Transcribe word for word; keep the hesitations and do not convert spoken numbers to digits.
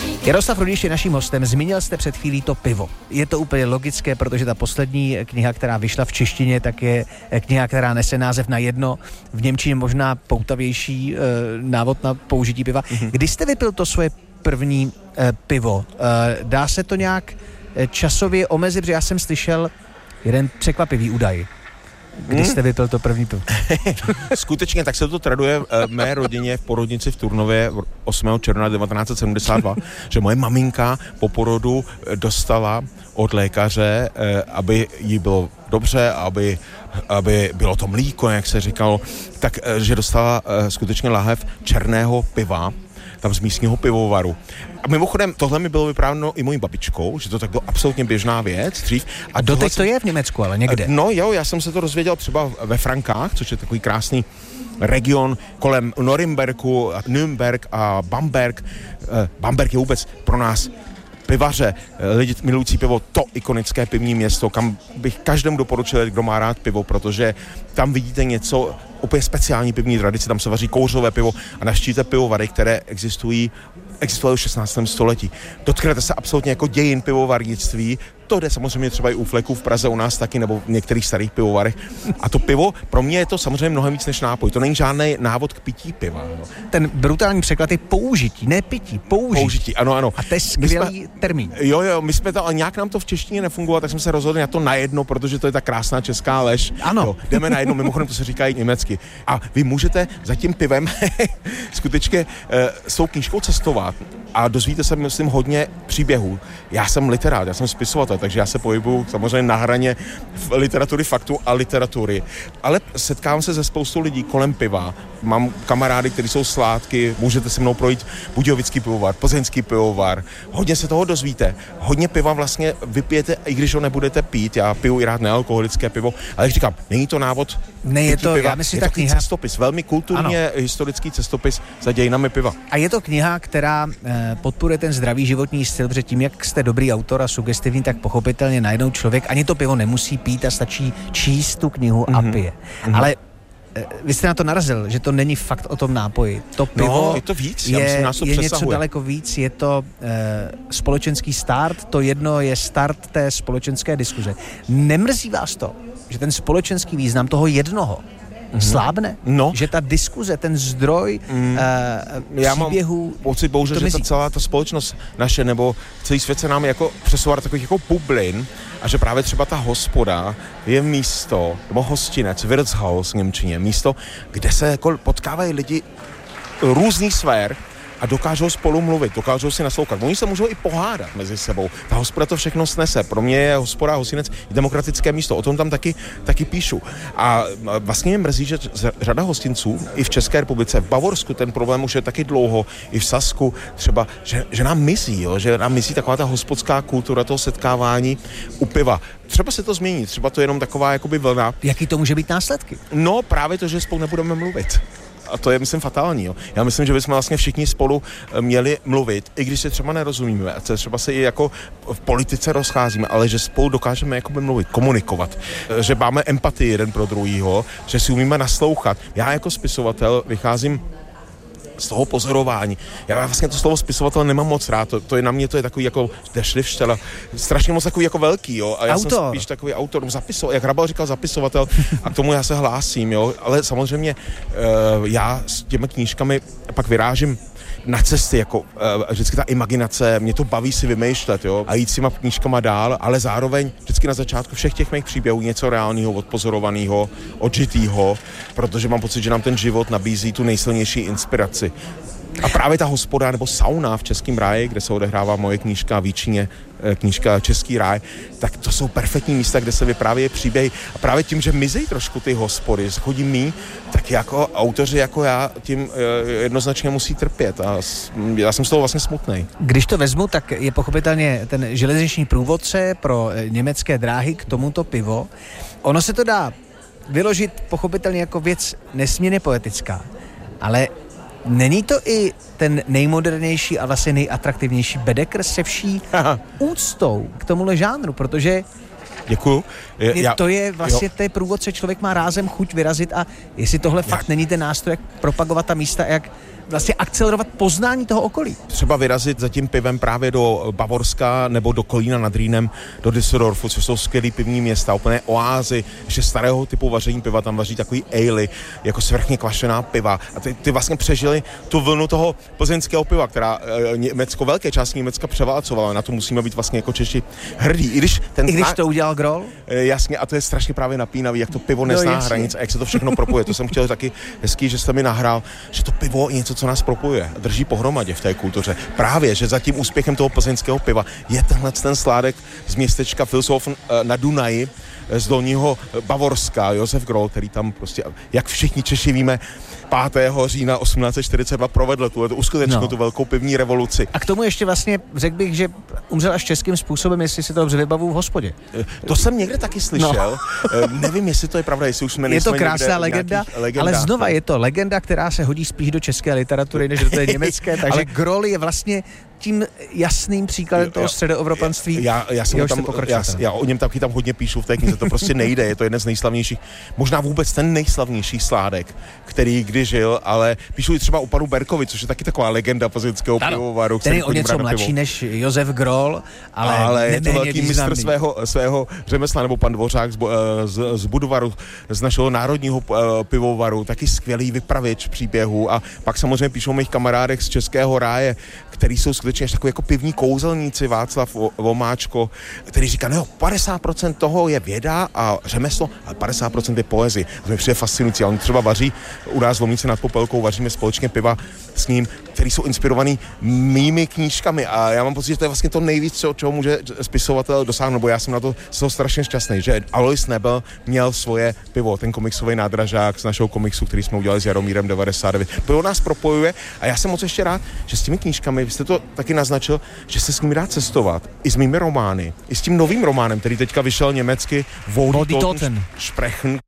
Jaroslav Rudiš je naším hostem. Zmínil jste před chvílí to pivo. Je to úplně logické, protože ta poslední kniha, která vyšla v češtině, tak je kniha, která nese název Na jedno. V němčině možná poutavější e, návod na použití piva. Mm-hmm. Kdy jste vypil to svoje první e, pivo? E, dá se to nějak časově omezit, protože já jsem slyšel jeden překvapivý údaj. Kdy jste vypil to první pivo? Skutečně, tak se to traduje v mé rodině v porodnici v Turnově osmého června devatenáct set sedmdesát dva, že moje maminka po porodu dostala od lékaře, aby jí bylo dobře, aby, aby bylo to mlíko, jak se říkalo, tak, že dostala skutečně láhev černého piva, tam z místního pivovaru. A mimochodem, tohle mi bylo vyprávěno i mojí babičkou, že to tak bylo absolutně běžná věc dřív. A doteď to je v Německu, ale někde. No jo, já jsem se to dozvěděl třeba ve Frankách, což je takový krásný region kolem Norimberku, Nürnberg a Bamberg. Bamberg je vůbec pro nás pivaře, lidi milující pivo, to ikonické pivní město, kam bych každému doporučil, kdo má rád pivo, protože tam vidíte něco úplně speciální pivní tradice, tam se vaří kouřové pivo a navštívíte pivovary, které existují existovalo v šestnáctém století. Dotknete se absolutně jako dějin pivovarnictví, to jde samozřejmě třeba i u Fleku v Praze u nás taky, nebo v některých starých pivovarech. A to pivo, pro mě je to samozřejmě mnohem víc než nápoj. To není žádný návod k pití piva. No. Ten brutální překlad je použití, ne pití, použití. Použití, ano, ano. A to je skvělý jsme, termín. Jo, jo, my jsme to, ale nějak nám to v češtině nefungovalo, tak jsme se rozhodli na to na jedno, protože to je ta krásná česká lež. Ano. Jo, jdeme na jedno, mimochodem to se říká i německy. A vy můžete za tím pivem skutečně e, s tou knížkou cestovat a dozvíte se, myslím, hodně příběhů. Já jsem literát, já jsem spisovatel, takže já se pohybuju samozřejmě na hraně literatury faktu a literatury. Ale setkávám se se spoustou lidí kolem piva. Mám kamarády, kteří jsou sládky, můžete se mnou projít Budějovický pivovar, Plzeňský pivovar. Hodně se toho dozvíte. Hodně piva vlastně vypijete, i když ho nebudete pít. Já piju i rád nealkoholické pivo, ale jak říkám, není to návod. Ne, je to, piva. Já myslím, je ta to kniha... cestopis, velmi kulturně ano. Historický cestopis za dějinami piva. A je to kniha, která eh, podporuje ten zdravý životní styl, protože tím, jak jste dobrý autor a sugestivní, tak pochopitelně najednou člověk ani to pivo nemusí pít a stačí číst tu knihu mm-hmm. a pije. Mm-hmm. Ale eh, vy jste na to narazil, že to není fakt o tom nápoji. To pivo no, je, to víc. je, Já myslím, nás to je něco daleko víc, je to eh, společenský start, to jedno je start té společenské diskuze. Nemrzí vás to, že ten společenský význam toho jednoho slábne? No. Že ta diskuze, ten zdroj mm. uh, Já příběhů... mám pocit, bohužel, že ta celá ta společnost naše, nebo celý svět se nám jako přesouvá takových jako bublin a že právě třeba ta hospoda je místo, nebo hostinec, Wirtshaus v němčině, místo, kde se jako potkávají lidi různých sfér a dokážou spolu mluvit, dokážou si naslouchat. Oni se můžou i pohádat mezi sebou. Ta hospoda to všechno snese. Pro mě je hospoda a hostinec demokratické místo. O tom tam taky, taky píšu. A vlastně mě mrzí, že řada hostinců i v České republice, v Bavorsku ten problém už je taky dlouho, i v Sasku třeba, že, že nám mizí, jo? Že nám mizí taková ta hospodská kultura toho setkávání u piva. Třeba se to změní, třeba to je jenom taková jakoby vlna. Jaký to může být následky? No právě to, že spolu nebudeme mluvit. A to je, myslím, fatální. Jo. Já myslím, že bychom vlastně všichni spolu měli mluvit, i když se třeba nerozumíme, a třeba se i jako v politice rozcházíme, ale že spolu dokážeme jakoby mluvit, komunikovat, že máme empatii jeden pro druhýho, že si umíme naslouchat. Já jako spisovatel vycházím z toho pozorování. Já vlastně to slovo spisovatel nemám moc rád, to, to je na mě, to je takový jako dešlivštela, strašně moc takový jako velký, jo, a já autor. jsem spíš takový autor, zapisovatel, jak Hrabal říkal zapisovatel, a k tomu já se hlásím, jo, ale samozřejmě uh, já s těmi knížkami pak vyrážím na cesty, jako uh, vždycky ta imaginace, mě to baví si vymýšlet, jo, a jít s těma knížkama dál, ale zároveň vždycky na začátku všech těch mých příběhů něco reálného, odpozorovaného, odžitého, protože mám pocit, že nám ten život nabízí tu nejsilnější inspiraci. A právě ta hospoda nebo sauna v Českém ráji, kde se odehrává moje knížka Výčině, knížka Český ráj, tak to jsou perfektní místa, kde se vyprávějí příběhy. A právě tím, že mizí trošku ty hospody, chodí mý, tak jako autoři jako já tím jednoznačně musí trpět. A já jsem z toho vlastně smutnej. Když to vezmu, tak je pochopitelně ten železniční průvodce pro německé dráhy k tomuto pivo. Ono se to dá vyložit pochopitelně jako věc nesmírně poetická, ale není to i ten nejmodernější a vlastně nejatraktivnější Baedeker se vší úctou k tomuhle žánru, protože Děkuju. Je, Já, to je vlastně té průvodce, člověk má rázem chuť vyrazit a jestli tohle Já. fakt není ten nástroj, jak propagovat ta místa, jak vlastně akcelerovat poznání toho okolí. Třeba vyrazit za tím pivem právě do Bavorska nebo do Kolína nad Rýnem, do Düsseldorfu, což jsou skvělý pivní města, úplně oázy, ještě starého typu vaření piva, tam vaří takový ale, jako svrchně kvašená piva. A ty, ty vlastně přežili tu vlnu toho plzeňského piva, která e, Německo, velké části Německa převálcovala. Na to musíme být vlastně jako Češi hrdí. I když, ten I když to udělal Groll? E, jasně, a to je strašně právě napínavý, jak to pivo nezná no, hranic a jak se to všechno propojuje. To jsem chtěl taky hezký, že jste mi nahrál, že to pivo je něco, co nás propojuje, drží pohromadě v té kultuře. Právě, že za tím úspěchem toho plzeňského piva je tenhle ten sládek z městečka Vilshofen na Dunaji, z dolního Bavorska, Josef Groll, který tam prostě, jak všichni Češi víme, pátého října osmnáct set čtyřicet dva provedl tu, uskutečnil no. tu velkou pivní revoluci. A k tomu ještě vlastně řekl bych, že umřel až českým způsobem, jestli si to dobře vybavu v hospodě. To jsem někde taky slyšel. No. Nevím, jestli to je pravda, jestli už jsme Je to krásná legenda, ale znova je to legenda, která se hodí spíš do české literatury, než do té německé, takže ale Groll je vlastně tím jasným příkladem toho středoevropanství. Já, já, jsem tam, já, já o něm taky tam hodně píšu v té knize, to prostě nejde, je to jeden z nejslavnějších, možná vůbec ten nejslavnější sládek, který kdy žil, ale píšu i třeba o panu Berkovi, což je taky taková legenda plzeňského pivovaru. Ten je o něco mladší než Josef Groll, ale, ale je to velký mistr svého, svého řemesla, nebo pan Dvořák z, z, z Budvaru, z našeho národního pivovaru, taky skvělý vypravěč příběhů a pak samozřejmě píšou o mých kamarádech z Českého ráje, který jsou skutečně takový jako pivní kouzelníci, Václav Vomáčko, který říká, no jo, padesát procent toho je věda a řemeslo, a padesát procent je poezie. To mi přijde fascinující. A on třeba vaří u nás v Lomnici nad Popelkou, vaříme společně piva s ním, který jsou inspirovaný mými knížkami a já mám pocit, že to je vlastně to nejvíc, co, čeho může spisovatel dosáhnout, bo já jsem na to jsem strašně šťastný, že Alois Nebel měl svoje pivo, ten komiksový nádražák z našeho komiksu, který jsme udělali s Jaromírem devadesát devět. Pivo nás propojuje a já jsem moc ještě rád, že s těmi knížkami, vy jste to taky naznačil, že se s nimi dá cestovat, i s mými romány, i s tím novým románem, který teďka vyšel německy, Wo die Toten sprechen,